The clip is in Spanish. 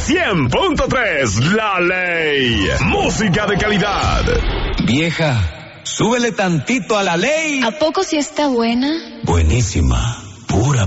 100.3, La Ley. Música de calidad. Vieja, súbele tantito a La Ley. ¿A poco sí está buena? Buenísima, pura